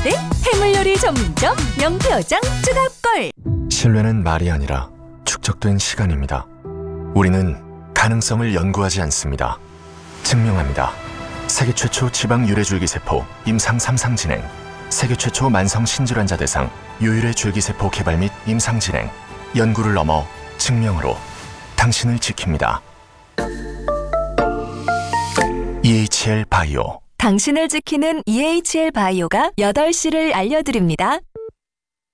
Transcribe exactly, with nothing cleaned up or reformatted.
때 해물 요리 전문점 명태어장 추가골. 신뢰는 말이 아니라 축적된 시간입니다. 우리는 가능성을 연구하지 않습니다. 증명합니다. 세계 최초 지방 유래줄기세포 임상 삼 상 진행, 세계 최초 만성 신질환자 대상 유일의 줄기세포 개발 및 임상 진행, 연구를 넘어 증명으로 당신을 지킵니다. 이에이치엘 바이오. 당신을 지키는 이에이치엘 바이오가 여덟 시를 알려드립니다.